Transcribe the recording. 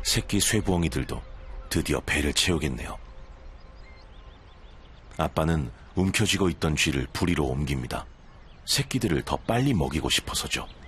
새끼 쇠부엉이들도 드디어 배를 채우겠네요. 아빠는 움켜쥐고 있던 쥐를 부리로 옮깁니다. 새끼들을 더 빨리 먹이고 싶어서죠.